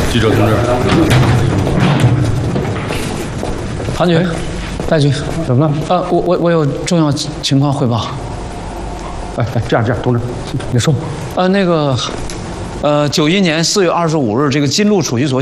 记者同志， 韩局，戴局， 怎么了？ 我有重要情况汇报。 哎，这样，同志，你说。 91年4月25日，这个金鹿储蓄所